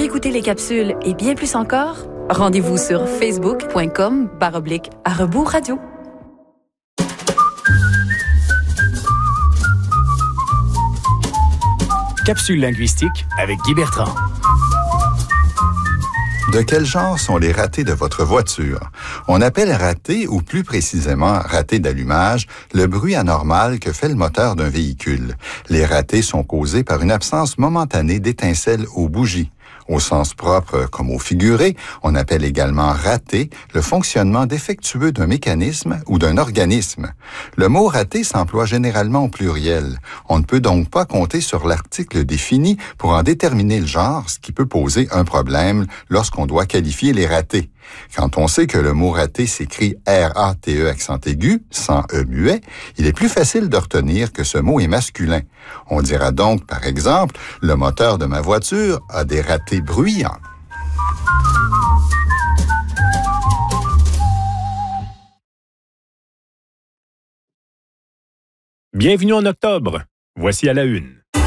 réécouter les capsules et bien plus encore, rendez-vous sur facebook.com/@rebours-radio. Capsule linguistique avec Guy Bertrand. De quel genre sont les ratés de votre voiture? On appelle raté, ou plus précisément raté d'allumage, le bruit anormal que fait le moteur d'un véhicule. Les ratés sont causés par une absence momentanée d'étincelles aux bougies. Au sens propre comme au figuré, on appelle également raté le fonctionnement défectueux d'un mécanisme ou d'un organisme. Le mot raté s'emploie généralement au pluriel. On ne peut donc pas compter sur l'article défini pour en déterminer le genre, ce qui peut poser un problème lorsqu'on doit qualifier les ratés. Quand on sait que le mot raté s'écrit R-A-T-E accent aigu, sans E muet, il est plus facile de retenir que ce mot est masculin. On dira donc, par exemple, le moteur de ma voiture a des ratés bruyants. Bienvenue en octobre. Voici à la une.